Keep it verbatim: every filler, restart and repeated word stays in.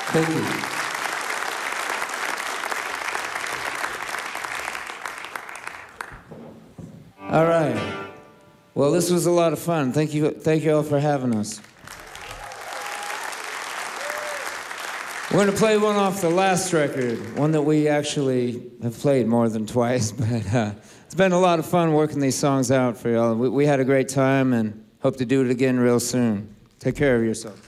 Thank you. All right. Well, this was a lot of fun. Thank you, thank you all for having us. We're going to play one off the last record, one that we actually have played more than twice, but uh, it's been a lot of fun working these songs out for y'all. We, we had a great time and hope to do it again real soon. Take care of yourself.